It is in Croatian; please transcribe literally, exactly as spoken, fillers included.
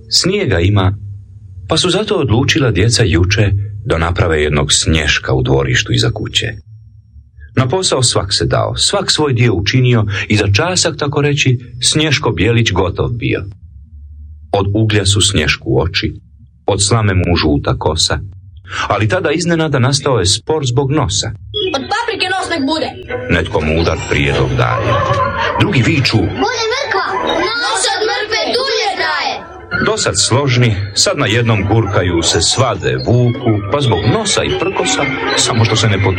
snijega ima, pa su zato odlučila djeca juče da naprave jednog snješka u dvorištu iza kuće. Na posao svak se dao, svak svoj dio učinio i za časak, tako reći, Snješko Bijelić gotov bio. Od uglja su Snješku oči, od slame mu žuta kosa, ali tada iznenada nastao je spor zbog nosa. Od paprike nos nek bude. Netko mudar prijedlog daje. Drugi viču: Bude mrkva, nos od mrkve dulje traje. Dosad složni, sad na jednom gurkaju se svade vuku, pa zbog nosa i prkosa, samo što se ne potuku.